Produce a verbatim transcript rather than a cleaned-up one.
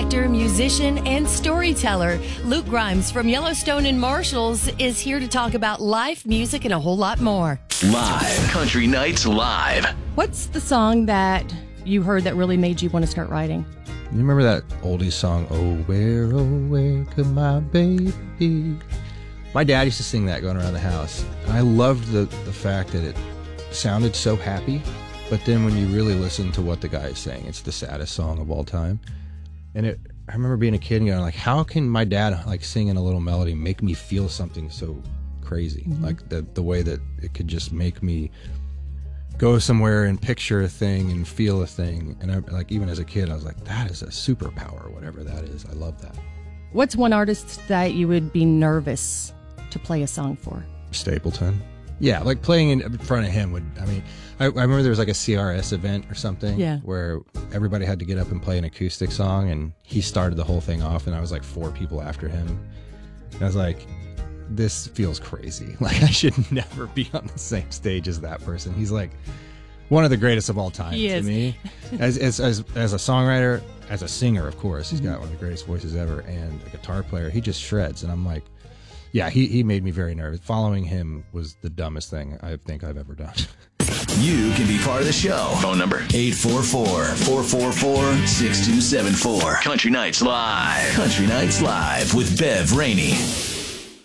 actor, musician, and storyteller. Luke Grimes from Yellowstone and Marshalls is here to talk about life, music, and a whole lot more. Live. Country Nights Live. What's the song that you heard that really made you want to start writing? You remember that oldie song, Oh, where, oh, where could my baby be? My dad used to sing that going around the house. And I loved the, the fact that it sounded so happy, but then when you really listen to what the guy is saying, it's the saddest song of all time. And it, I remember being a kid and going like, how can my dad like singing a little melody make me feel something so crazy? Mm-hmm. Like the, the way that it could just make me go somewhere and picture a thing and feel a thing. And I, like even as a kid, I was like, that is a superpower, whatever that is. I love that. What's one artist that you would be nervous to play a song for? Stapleton. Yeah, like playing in front of him would, I mean, I, I remember there was like a C R S event or something yeah. where everybody had to get up and play an acoustic song, and he started the whole thing off, and I was like four people after him. And I was like, this feels crazy. Like I should never be on the same stage as that person. He's like one of the greatest of all time he to is. me. As, as as as a songwriter, as a singer, of course, he's mm-hmm. got one of the greatest voices ever, and a guitar player, he just shreds. And I'm like, yeah, he, he made me very nervous. Following him was the dumbest thing I think I've ever done. You can be part of the show. Phone number eight four four, four four four, six two seven four. Country Nights Live. Country Nights Live with Bev Rainey.